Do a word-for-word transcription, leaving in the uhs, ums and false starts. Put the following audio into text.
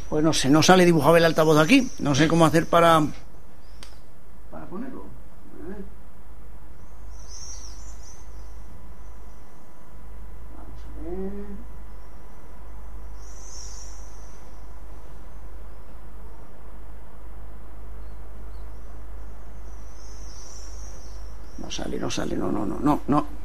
Pues no sé, no sale dibujado el altavoz aquí. No sé cómo hacer para... para ponerlo. A ver. Vamos a ver. No sale, no sale, no, no, no, no, no.